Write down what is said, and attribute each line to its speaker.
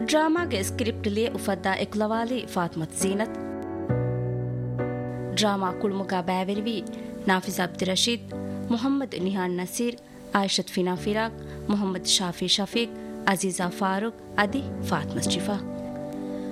Speaker 1: ಡ್ರಾಮಾಗೆ script ಲಿಯೆ ಉಫದ್ದಾ ಎಕುಲವಾಲಿ ಫಾತ್ಮತ್ Zeenat drama ಕುಳುಮುಗ ಬ್ಯಾವೆರಿವಿ ನಾಫಿಜ್ ಅಬ್ದಿರಶೀದ್ Mohammed Nihan Naseer ಆಯಿಷತ್ ಫಿನಾ ಫಿರಾಕ್ Mohammed Shafi Shafiq Aziza Farooq ಅದಿ ಫಾತ್ಮಸ್ ಚಿಫಾ